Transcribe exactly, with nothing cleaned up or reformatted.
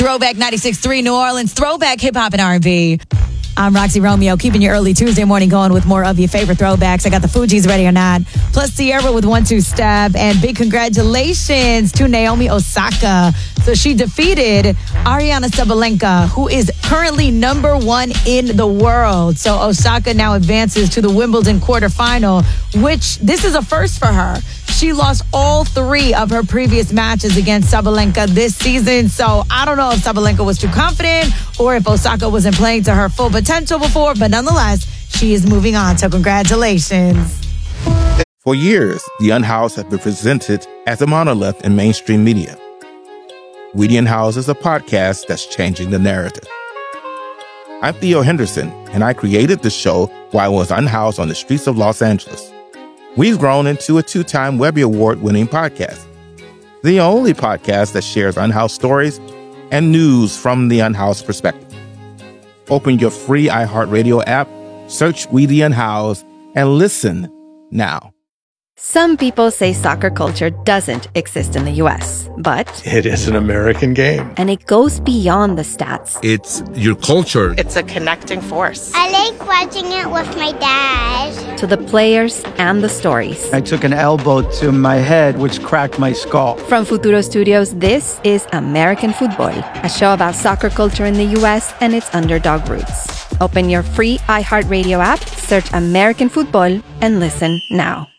Throwback ninety-six point three New Orleans, throwback hip hop and R and B. I'm Roxy Romeo, keeping your early Tuesday morning going with more of your favorite throwbacks. I got the Fugees ready or not, plus Sierra with one two step, and big congratulations to Naomi Osaka. So she defeated Ariana Sabalenka, who is currently number one in the world. So Osaka now advances to the Wimbledon quarterfinal, which this is a first for her. She lost all three of her previous matches against Sabalenka this season. So I don't know if Sabalenka was too confident or if Osaka wasn't playing to her full potential before, but nonetheless, she is moving on. So congratulations. For years, The Unhoused have been presented as a monolith in mainstream media. We The Unhoused is a podcast that's changing the narrative. I'm Theo Henderson, and I created the show while I was unhoused on the streets of Los Angeles. We've grown into a two-time Webby Award-winning podcast, the only podcast that shares unhoused stories and news from the unhoused perspective. Open your free iHeartRadio app, search We The Unhoused, and listen now. Some people say soccer culture doesn't exist in the U S, but it is an American game. And it goes beyond the stats. It's your culture. It's a connecting force. I like watching it with my dad. To the players and the stories. I took an elbow to my head, which cracked my skull. From Futuro Studios, this is American Football, a show about soccer culture in the U S and its underdog roots. Open your free iHeartRadio app, search American Football, and listen now.